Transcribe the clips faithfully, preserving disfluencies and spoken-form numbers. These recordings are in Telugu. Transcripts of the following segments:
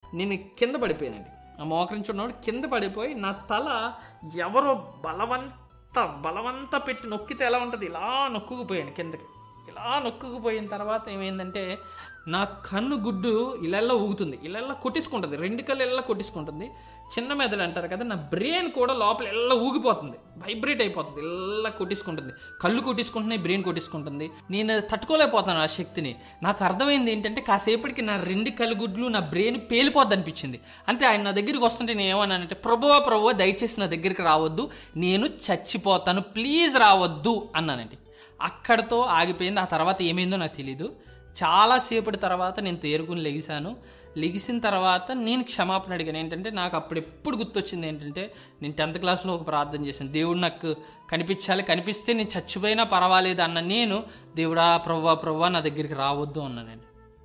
నేను కింద పడిపోయానండి. ఆ మోకరించున్నవాడు కింద పడిపోయి నా తల ఎవరో బలవంత బలవంత పెట్టి నొక్కితే ఎలా ఉంటుంది, ఇలా నొక్కుకుపోయాను కిందకి. ఇలా నొక్కుకుపోయిన తర్వాత ఏమైందంటే నా కన్ను గుడ్డు ఇలా ఊగుతుంది, ఇలా కొట్టించుకుంటుంది, రెండు కళ్ళు ఇలా కొట్టించుకుంటుంది. చిన్న మెదడు అంటారు కదా, నా బ్రెయిన్ కూడా లోపల ఇలా ఊగిపోతుంది, వైబ్రేట్ అయిపోతుంది, ఇలా కొట్టించుకుంటుంది. కళ్ళు కొట్టించుకుంటున్నాయి, బ్రెయిన్ కొట్టించుకుంటుంది. నేను తట్టుకోలేకపోతాను ఆ శక్తిని. నాకు అర్థమైంది ఏంటంటే కాసేపటికి నా రెండు కళ్ళు గుడ్లు నా బ్రెయిన్ పేలిపోద్ది అనిపించింది. అంటే ఆయన నా దగ్గరికి వస్తుంటే నేను ఏమన్నానంటే, ప్రభువా ప్రభువా దయచేసి నా దగ్గరికి రావద్దు, నేను చచ్చిపోతాను, ప్లీజ్ రావద్దు అన్నానండి. అక్కడతో ఆగిపోయింది. ఆ తర్వాత ఏమైందో నాకు తెలీదు. చాలాసేపటి తర్వాత నేను తేరుకుని లెగిసాను. లెగిసిన తర్వాత నేను క్షమాపణ అడిగాను. ఏంటంటే నాకు అప్పుడు ఎప్పుడు గుర్తొచ్చింది ఏంటంటే, నేను టెన్త్ క్లాస్లో ఒక ప్రార్థన చేశాను, దేవుడు నాకు కనిపించాలి, కనిపిస్తే నేను చచ్చిపోయినా పర్వాలేదు అన్న నేను, దేవుడా ప్రవ్వా ప్రవ్వా నా దగ్గరికి రావద్దు అన్నానండి.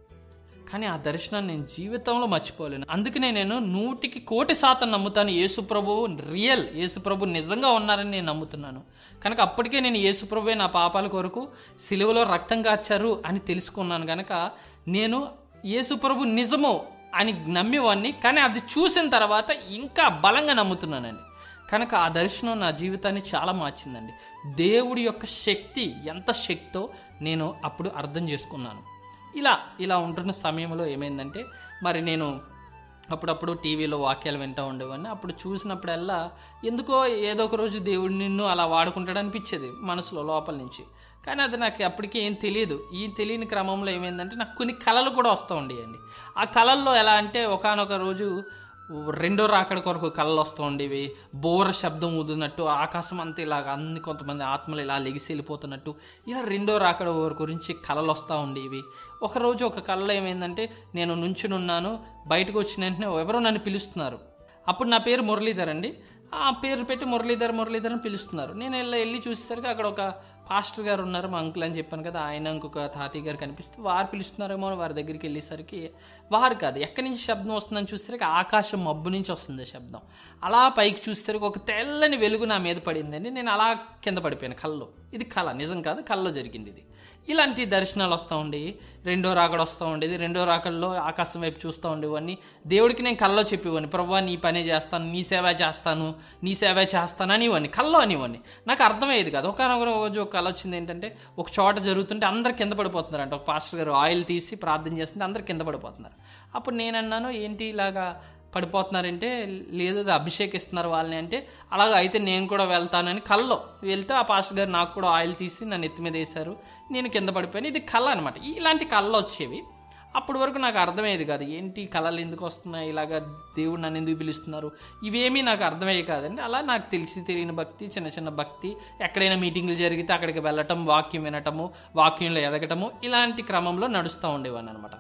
కానీ ఆ దర్శనాన్ని నేను జీవితంలో మర్చిపోలేను. అందుకనే నేను నూటికి కోటి శాతం నమ్ముతాను, యేసుప్రభు రియల్, యేసుప్రభు నిజంగా ఉన్నారని నేను నమ్ముతున్నాను. కనుక అప్పటికే నేను యేసుప్రభువే నా పాపాల కొరకు సిలువలో రక్తం కార్చారు అని తెలుసుకున్నాను. కనుక నేను యేసుప్రభు నిజము అని నమ్మేవాడిని, కానీ అది చూసిన తర్వాత ఇంకా బలంగా నమ్ముతున్నానండి. కనుక ఆ దర్శనం నా జీవితాన్ని చాలా మార్చిందండి. దేవుడి యొక్క శక్తి ఎంత శక్తో నేను అప్పుడు అర్థం చేసుకున్నాను. ఇలా ఇలా ఉంటున్న సమయంలో ఏమైందంటే, మరి నేను అప్పుడప్పుడు టీవీలో వాక్యాలు వింటూ ఉండేవాడిని. అప్పుడు చూసినప్పుడల్లా ఎందుకో ఏదో ఒక రోజు దేవుడు నిన్ను అలా వాడుకుంటాడు అనిపించేది మనసులో లోపల నుంచి. కానీ అది నాకు అప్పటికే ఏం తెలియదు. ఈ తెలియని క్రమంలో ఏమైందంటే నాకు కొన్ని కళలు కూడా వస్తూ ఉండేయండి. ఆ కళల్లో ఎలా అంటే, ఒకానొక రోజు రెండో రాకడ కొరకు కళలు వస్తూ ఉండేవి. బోర శబ్దం ఊదినట్టు ఆకాశం అంతా ఇలాగ అన్ని కొంతమంది ఆత్మలు ఇలా లెగిసి వెళ్ళిపోతున్నట్టు, ఇలా రెండో రాకడ గురించి కళలు వస్తూ ఉండేవి. ఒకరోజు ఒక కళలో ఏమైందంటే, నేను నుంచుని ఉన్నాను, బయటకు వచ్చిన వెంటనే ఎవరో నన్ను పిలుస్తున్నారు. అప్పుడు నా పేరు మురళీధర్ అండి. ఆ పేరు పెట్టి మురళీధర్ మురళీధర్ అని పిలుస్తున్నారు. నేను వెళ్ళి వెళ్ళి చూసేసరికి అక్కడ ఒక పాస్టర్ గారు ఉన్నారు, మా అంకుల్ అని చెప్పాను కదా, ఆయన ఇంకొక తాతయ్య గారు కనిపిస్తే వారు పిలుస్తున్నారేమో అని వారి దగ్గరికి వెళ్ళేసరికి వారు కాదు, ఎక్కడి నుంచి శబ్దం వస్తుందని చూసేసరికి ఆకాశం మబ్బు నుంచి వస్తుంది శబ్దం. అలా పైకి చూసేసరికి ఒక తెల్లని వెలుగు నా మీద పడిందండి. నేను అలా కింద పడిపోయాను కల్లో. ఇది కళ, నిజం కాదు, కల్లో జరిగింది ఇది. ఇలాంటి దర్శనాలు వస్తూ ఉండేవి. రెండో రాకడ వస్తూ ఉండేది. రెండో రాకడలో ఆకాశం వైపు చూస్తూ ఉండేవాడిని. దేవుడికి నేను కల్లో చెప్పేవాడిని, ప్రభువా నీ పనే చేస్తాను, నీ సేవ చేస్తాను, నీ సేవ చేస్తాను అనేవాడిని, కల్లో అనేవాడిని. నాకు అర్థమయ్యేది కాదు. ఒకనొక రోజు ఒక కళ వచ్చింది ఏంటంటే, ఒక చోట జరుగుతుంటే అందరు కింద పడిపోతున్నారు అంట. ఒక పాస్టర్ గారు ఆయిల్ తీసి ప్రార్థన చేస్తుంటే అందరు కింద పడిపోతున్నారు. అప్పుడు నేను అన్నాను, ఏంటి ఇలాగా పడిపోతున్నారంటే, లేదు అది అభిషేకిస్తున్నారు వాళ్ళని అంటే, అలాగ అయితే నేను కూడా వెళ్తానని కల్లో వెళ్తే ఆ పాస్టర్ గారు నాకు కూడా ఆయిల్ తీసి నన్ను ఎత్తి మీద వేశారు. నేను కింద పడిపోయాను. ఇది కళ అనమాట. ఇలాంటి కళ్ళు వచ్చేవి. అప్పటి వరకు నాకు అర్థమయ్యేది కాదు, ఏంటి కళలు ఎందుకు వస్తున్నాయి, ఇలాగ దేవుడు నన్ను ఎందుకు పిలుస్తున్నారు, ఇవేమీ నాకు అర్థమయ్యేది కాదండి. అలా నాకు తెలిసి తెలియని భక్తి, చిన్న చిన్న భక్తి, ఎక్కడైనా మీటింగ్లు జరిగితే అక్కడికి వెళ్ళటం, వాక్యం వినటము, వాక్యంలో ఎదగటము, ఇలాంటి క్రమంలో నడుస్తూ ఉండేవాడిని అనమాట.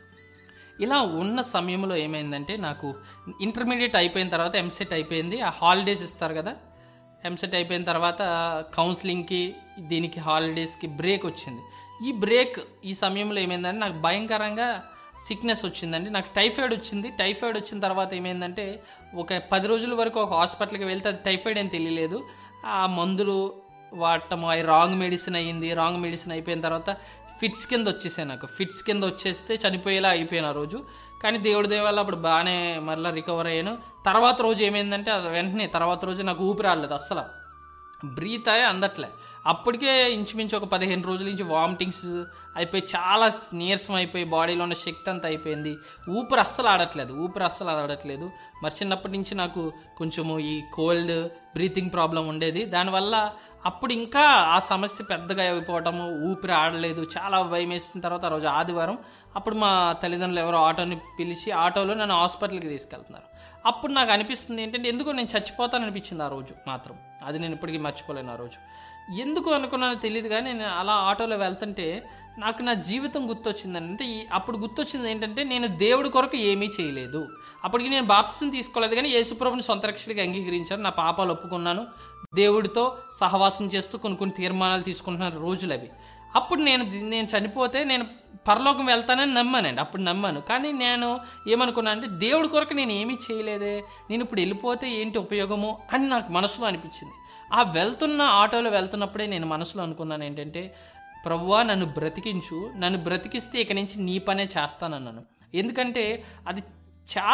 ఇలా ఉన్న సమయంలో ఏమైందంటే, నాకు ఇంటర్మీడియట్ అయిపోయిన తర్వాత ఎంసెట్ అయిపోయింది. ఆ హాలిడేస్ ఇస్తారు కదా, ఎంసెట్ అయిపోయిన తర్వాత కౌన్సిలింగ్కి దీనికి హాలిడేస్కి బ్రేక్ వచ్చింది. ఈ బ్రేక్ ఈ సమయంలో ఏమైందంటే నాకు భయంకరంగా సిక్నెస్ వచ్చిందండి. నాకు టైఫాయిడ్ వచ్చింది. టైఫాయిడ్ వచ్చిన తర్వాత ఏమైందంటే, ఒక పది రోజుల వరకు ఒక హాస్పిటల్కి వెళ్తే అది టైఫాయిడ్ అని తెలియలేదు. ఆ మందులు వాడటము, అవి రాంగ్ మెడిసిన్ అయ్యింది. రాంగ్ మెడిసిన్ అయిపోయిన తర్వాత ఫిట్స్ కింద వచ్చేసాయి. నాకు ఫిట్స్ కింద వచ్చేస్తే చనిపోయేలా అయిపోయాను ఆ రోజు. కానీ దేవుడి దేవాల అప్పుడు బాగానే మళ్ళీ రికవర్ అయ్యాను. తర్వాత రోజు ఏమైందంటే, అది వెంటనే తర్వాత రోజు నాకు ఊపిరి రాలేదు, అస్సలు బ్రీత్ అయ్యే అందట్లే. అప్పటికే ఇంచుమించు ఒక పదిహేను రోజుల నుంచి వామిటింగ్స్ అయిపోయి చాలా నీరసం అయిపోయి బాడీలో ఉన్న శక్తి అంతా అయిపోయింది. ఊపిరి అస్సలు ఆడట్లేదు ఊపిరి అస్సలు ఆడట్లేదు మరి చిన్నప్పటి నుంచి నాకు కొంచెము ఈ కోల్డ్ బ్రీతింగ్ ప్రాబ్లం ఉండేది. దానివల్ల అప్పుడు ఇంకా ఆ సమస్య పెద్దగా అయిపోవటము, ఊపిరి ఆడలేదు, చాలా భయం వేసిన తర్వాత ఆ రోజు ఆదివారం అప్పుడు మా తల్లిదండ్రులు ఎవరో ఆటోని పిలిచి ఆటోలో నన్ను హాస్పిటల్కి తీసుకెళ్తున్నారు. అప్పుడు నాకు అనిపిస్తుంది ఏంటంటే, ఎందుకో నేను చచ్చిపోతాను అనిపించింది ఆ రోజు మాత్రం. అది నేను ఇప్పటికీ మర్చిపోలేను. ఆ రోజు ఎందుకు అనుకున్నానో తెలియదు, కానీ నేను అలా ఆటోలో వెళ్తుంటే నాకు నా జీవితం గుర్తొచ్చిందని. అంటే అప్పుడు గుర్తొచ్చింది ఏంటంటే, నేను దేవుడి కొరకు ఏమీ చేయలేదు. అప్పటికి నేను బాప్తిసం తీసుకోలేదు, కానీ యేసుప్రభుని సొంత రక్షకుడిగా అంగీకరించాను, నా పాపాలు ఒప్పుకున్నాను, దేవుడితో సహవాసం చేస్తూ కొన్ని కొన్ని తీర్మానాలు తీసుకుంటున్న రోజులు అవి. అప్పుడు నేను నేను చనిపోతే నేను పరలోకం వెళ్తానని నమ్మానండి. అప్పుడు నమ్మాను. కానీ నేను ఏమనుకున్నాను అంటే, దేవుడి కొరకు నేను ఏమీ చేయలేదే, నేను ఇప్పుడు వెళ్ళిపోతే ఏంటి ఉపయోగము అని నాకు మనసులో అనిపించింది. ఆ వెళ్తున్న ఆటోలో వెళ్తున్నప్పుడే నేను మనసులో అనుకున్నాను ఏంటంటే, ప్రభువా నన్ను బ్రతికించు, నన్ను బ్రతికిస్తే ఇక నుంచి నీ పనే చేస్తానన్నాను. ఎందుకంటే అది చాలా